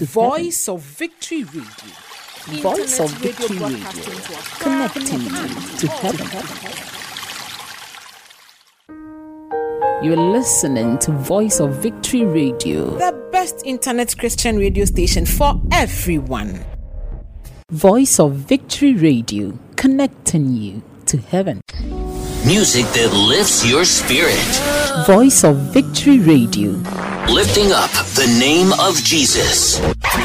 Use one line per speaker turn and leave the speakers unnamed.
to
Voice of Victory Radio.
heaven. Voice of Victory Radio, connecting you to heaven. You're listening to Voice of Victory Radio,
The best internet Christian radio station for everyone.
Voice of Victory Radio, connecting you to heaven.
Music that lifts your spirit.
Voice of Victory Radio,
Lifting up the name of Jesus.